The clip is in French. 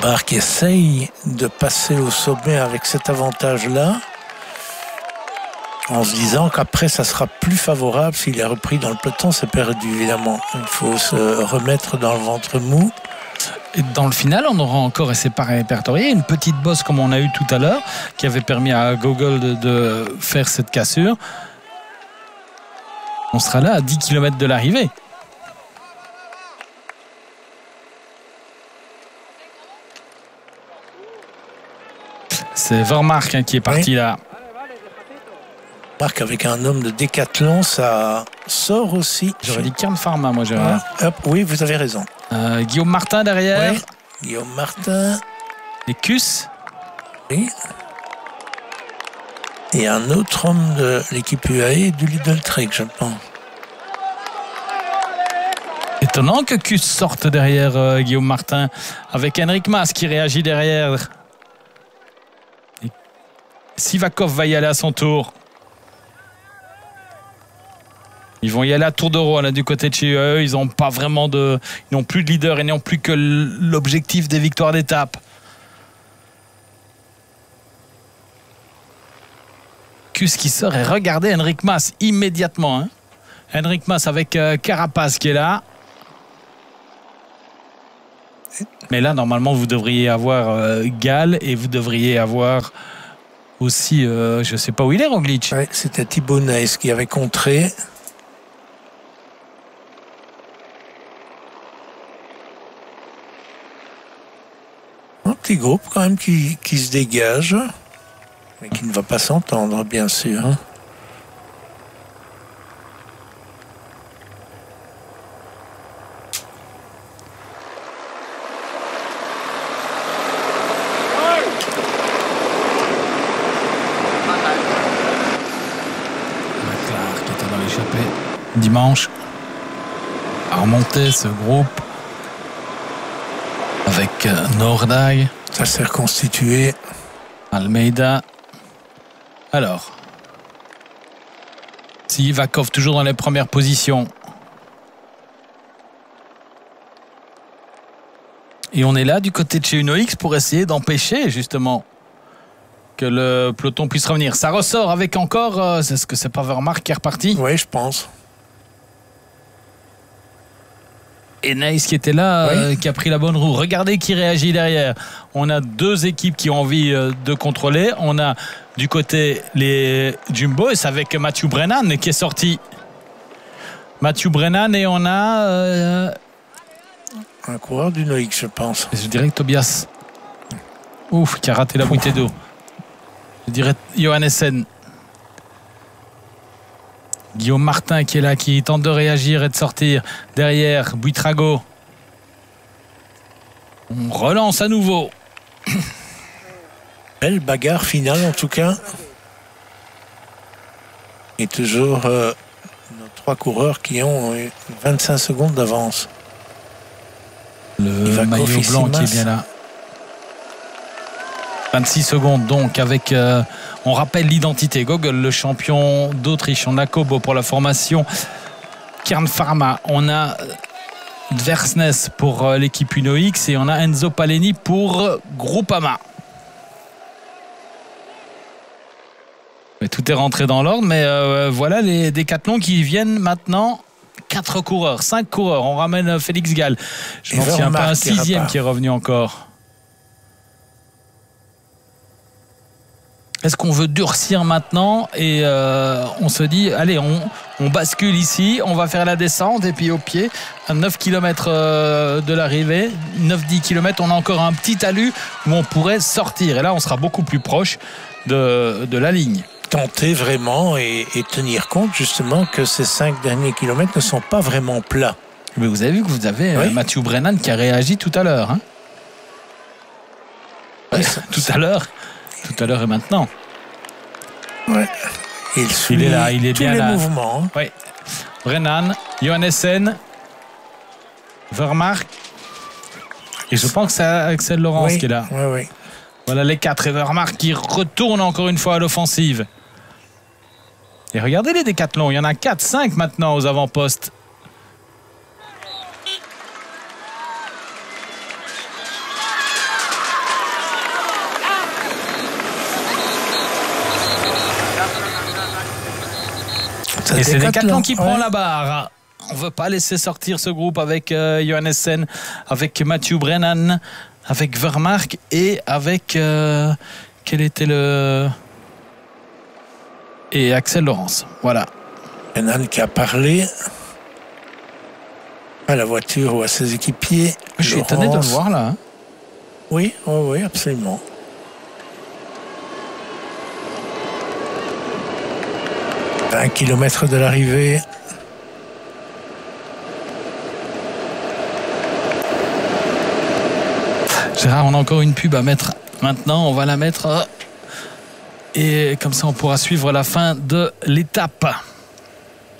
Barre qui essaye de passer au sommet avec cet avantage-là, en se disant qu'après ça sera plus favorable s'il est repris dans le peloton, c'est perdu évidemment. Il faut se remettre dans le ventre mou. Et dans le final, on aura encore, et c'est pas répertorié, une petite bosse comme on a eu tout à l'heure, qui avait permis à Google de faire cette cassure. On sera là à 10 km de l'arrivée. C'est Vermark qui est parti là. Marc, avec un homme de décathlon, ça sort aussi. J'aurais dit Kern Pharma, moi, Gérard. Hop, oui, vous avez raison. Guillaume Martin derrière. Oui, Guillaume Martin. Et Kuss. Oui. Et un autre homme de l'équipe UAE du Lidl Trek, je pense. Étonnant que Kuss sorte derrière Guillaume Martin, avec Henrik Mas qui réagit derrière. Et Sivakov va y aller à son tour. Ils vont y aller à tour de rôle là, du côté de chez eux. Ils n'ont pas vraiment ils n'ont plus de leader et n'ont plus que l'objectif des victoires d'étape. Kuss qui sort et regardez Henrik Mas immédiatement. Hein. Henrik Mas avec Carapaz qui est là. Mais là, normalement, vous devriez avoir Gall et vous devriez avoir aussi, je ne sais pas où il est, Roglic. Oui, c'était Thibaut Neis qui avait contré. Un petit groupe quand même qui se dégage, mais qui ne va pas s'entendre, bien sûr. Leclerc qui était dans l'échappée dimanche a remonté ce groupe avec Nordag. Ça s'est reconstitué. Almeida. Alors, Sivakov toujours dans les premières positions. Et on est là du côté de chez UnoX pour essayer d'empêcher justement que le peloton puisse revenir. Ça ressort avec encore, est-ce que c'est pas Vermark qui est reparti? Oui, je pense. Et Neis qui était là, oui. Qui a pris la bonne roue. Regardez qui réagit derrière. On a deux équipes qui ont envie de contrôler. On a du côté les Jumbo, et c'est avec Mathieu Brennan qui est sorti. Mathieu Brennan, et on a... un coureur du Noix, je pense. Je dirais que Tobias. Ouf, qui a raté la bouteille d'eau. Je dirais Johannessen. Guillaume Martin qui est là, qui tente de réagir et de sortir. Derrière, Buitrago. On relance à nouveau. Belle bagarre finale en tout cas. Et toujours nos trois coureurs qui ont 25 secondes d'avance. Le maillot blanc qui est bien là. 26 secondes donc avec, on rappelle l'identité, Gogol, le champion d'Autriche. On a Kobo pour la formation Kern Pharma. On a Dversnes pour l'équipe UnoX et on a Enzo Paleni pour Groupama. Mais tout est rentré dans l'ordre, mais voilà les décathlons qui viennent maintenant. 4 coureurs, 5 coureurs. On ramène Félix Gall. Je m'en souviens pas, un 6e qui est revenu encore. Est-ce qu'on veut durcir maintenant et on se dit, allez, on bascule ici, on va faire la descente et puis au pied, à 9 km de l'arrivée, 9-10 km, on a encore un petit talus où on pourrait sortir. Et là, on sera beaucoup plus proche de la ligne. Tenter vraiment et tenir compte justement que ces 5 derniers kilomètres ne sont pas vraiment plats. Mais vous avez vu que vous avez oui. Mathieu Brennan qui a réagi tout à l'heure. Hein, oui, tout à l'heure et maintenant. Ouais. Il est là, il est tous bien les là. mouvements. Oui. Brennan, Johannessen, Vermark. Et je pense que c'est Axel Laurence qui est là. Oui, oui. Voilà les 4. Et Vermark qui retourne encore une fois à l'offensive. Et regardez les décathlons. Il y en a 4, 5 maintenant aux avant-postes. Et c'est Decathlon qui prend la barre. On ne veut pas laisser sortir ce groupe avec Johannessen, avec Mathieu Brennan, avec Vermark et avec quel était le... Et Axel Laurence. Voilà. Brennan qui a parlé à la voiture ou à ses équipiers. Je suis étonné de le voir là. Hein. Oui, oui, absolument. À 1 kilomètre de l'arrivée. Gérard, on a encore une pub à mettre maintenant. On va la mettre. Et comme ça, on pourra suivre la fin de l'étape.